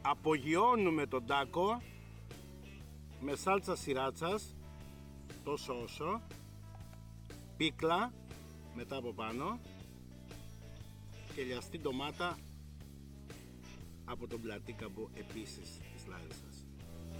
απογειώνουμε τον τάκο με σάλτσα σιράτσας, τόσο όσο, πίκλα μετά από πάνω και λιαστή ντομάτα από τον πλατή καμπό επίσης της Λάρισσας.